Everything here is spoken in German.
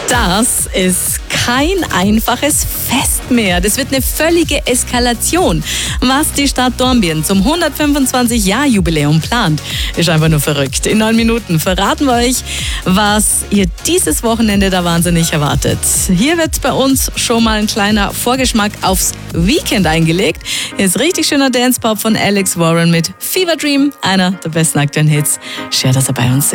Das ist kein einfaches Fest mehr. Das wird eine völlige Eskalation. Was die Stadt Dornbirn zum 125-Jahr-Jubiläum plant, ist einfach nur verrückt. In 9 Minuten verraten wir euch, was ihr dieses Wochenende da wahnsinnig erwartet. Hier wird bei uns schon mal ein kleiner Vorgeschmack aufs Weekend eingelegt. Hier ist richtig schöner Dance-Pop von Alex Warren mit Fever Dream, einer der besten aktuellen Hits. Schön, dass ihr bei uns seid.